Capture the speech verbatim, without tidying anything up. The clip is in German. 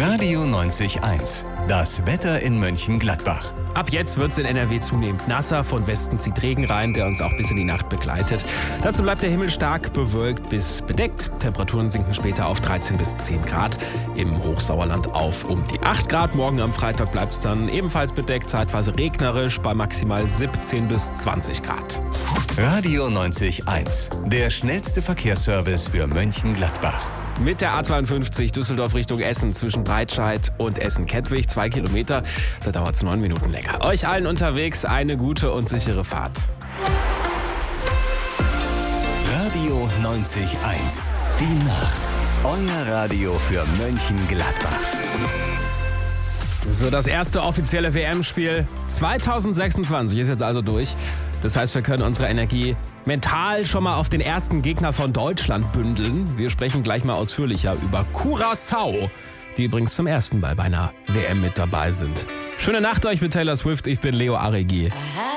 Radio neunzig Komma eins. Das Wetter in Mönchengladbach. Ab jetzt wird es in N R W zunehmend nasser. Von Westen zieht Regen rein, der uns auch bis in die Nacht begleitet. Dazu bleibt der Himmel stark bewölkt bis bedeckt. Temperaturen sinken später auf dreizehn bis zehn Grad. Im Hochsauerland auf um die acht Grad. Morgen am Freitag bleibt es dann ebenfalls bedeckt, zeitweise regnerisch bei maximal siebzehn bis zwanzig Grad. Radio neunzig Komma eins. Der schnellste Verkehrsservice für Mönchengladbach. Mit der A zweiundfünfzig Düsseldorf Richtung Essen zwischen Breitscheid und Essen-Kettwig, zwei Kilometer. Da dauert es neun Minuten länger. Euch allen unterwegs eine gute und sichere Fahrt. Radio neunzig Komma eins. Die Nacht. Euer Radio für Mönchengladbach. So, das erste offizielle W M-Spiel zweitausendsechsundzwanzig ist jetzt also durch. Das heißt, wir können unsere Energie mental schon mal auf den ersten Gegner von Deutschland bündeln. Wir sprechen gleich mal ausführlicher über Curaçao, die übrigens zum ersten Mal bei einer W M mit dabei sind. Schöne Nacht euch mit Taylor Swift, ich bin Leo Aregi. Aha.